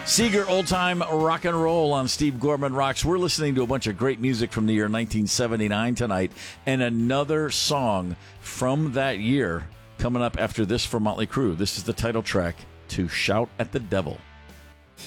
Seeger, Old Time Rock and Roll on Steve Gorman Rocks. We're listening to a bunch of great music from the year 1979 tonight, and another song from that year coming up after this for Motley Crue. This is the title track to Shout at the Devil.